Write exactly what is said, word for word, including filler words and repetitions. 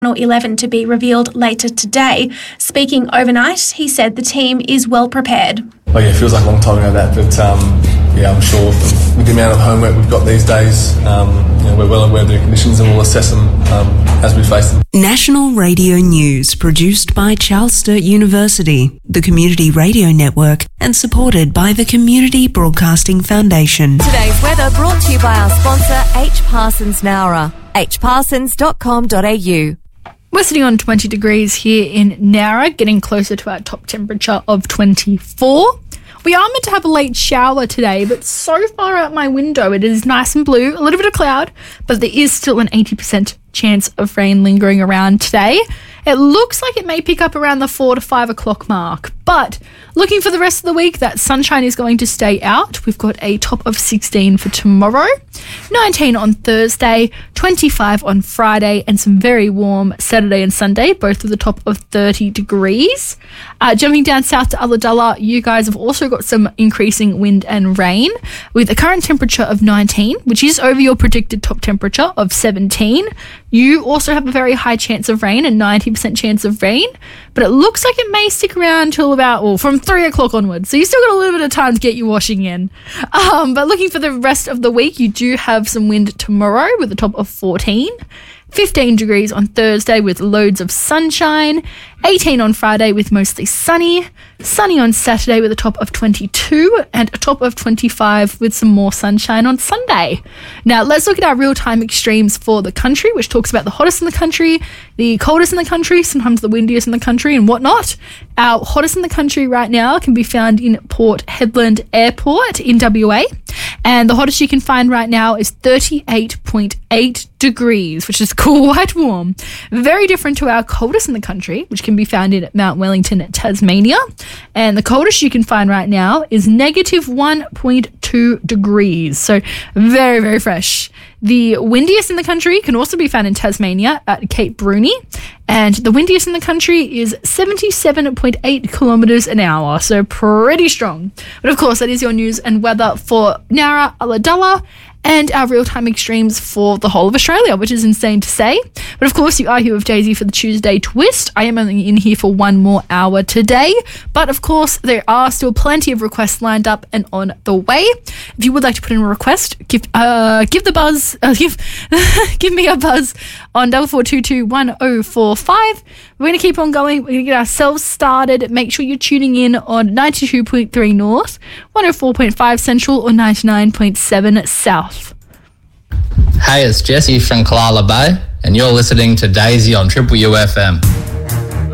eleven to be revealed later today. Speaking overnight, he said the team is well prepared. Oh yeah, it feels like a long time ago that, but um, yeah, I'm sure with the amount of homework we've got these days, um, you know, we're well aware of the conditions and we'll assess them um, as we face them. National Radio News, produced by Charles Sturt University, the Community Radio Network, and supported by the Community Broadcasting Foundation. Today's weather brought to you by our sponsor, H. Parsons Nowra, h parsons dot com dot a u. We're sitting on twenty degrees here in Nowra, getting closer to our top temperature of twenty-four. We are meant to have a late shower today, but so far out my window it is nice and blue, a little bit of cloud, but there is still an eighty percent chance of rain lingering around today. It looks like it may pick up around the four to five o'clock mark, but looking for the rest of the week, that sunshine is going to stay out. We've got a top of sixteen for tomorrow, nineteen on Thursday, twenty-five on Friday, and some very warm Saturday and Sunday, both with a top of thirty degrees. Uh, jumping down south to Ulladulla, you guys have also got some increasing wind and rain with a current temperature of nineteen, which is over your predicted top temperature of seventeen. You also have a very high chance of rain, a ninety percent chance of rain, but it looks like it may stick around till about, well, from three o'clock onwards. So you still got a little bit of time to get your washing in. Um, but looking for the rest of the week, you do have some wind tomorrow with a top of fourteen. fifteen degrees on Thursday with loads of sunshine, eighteen on Friday with mostly sunny, sunny on Saturday with a top of twenty-two, and a top of twenty-five with some more sunshine on Sunday. Now let's look at our real-time extremes for the country, which talks about the hottest in the country, the coldest in the country, sometimes the windiest in the country and whatnot. Our hottest in the country right now can be found in Port Hedland Airport in W A, and the hottest you can find right now is thirty-eight point eight degrees, which is quite warm. Very different to our coldest in the country, which can be found in Mount Wellington, Tasmania. And the coldest you can find right now is negative one point two degrees. So very, very fresh. The windiest in the country can also be found in Tasmania at Cape Bruni. And the windiest in the country is seventy-seven point eight kilometres an hour. So pretty strong. But of course, that is your news and weather for Nowra, Ulladulla, and our real-time extremes for the whole of Australia, which is insane to say. But of course, you are here with Daisy for the Tuesday Twist. I am only in here for one more hour today. But of course, there are still plenty of requests lined up and on the way. If you would like to put in a request, give uh, give the buzz, uh, give give me a buzz on double four two two one oh four five. We're going to keep on going. We're going to get ourselves started. Make sure you're tuning in on ninety-two point three North, one oh four point five Central, or ninety-nine point seven South. Hey, it's Jesse from Kalala Bay, and you're listening to Daisy on Triple U F M.